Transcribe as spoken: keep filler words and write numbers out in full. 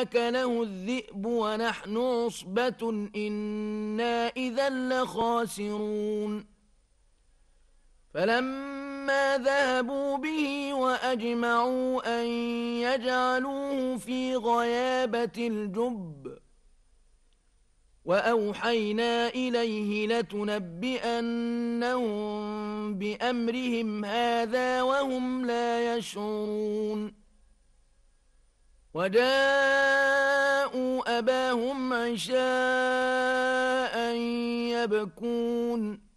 فأكله الذئب ونحن عصبة إنا إذا لخاسرون فلما ذهبوا به وأجمعوا أن يجعلوه في غيابة الجب وأوحينا إليه لتنبئنهم بأمرهم هذا وهم لا يشعرون وجاءوا أباهم عشاء يبكون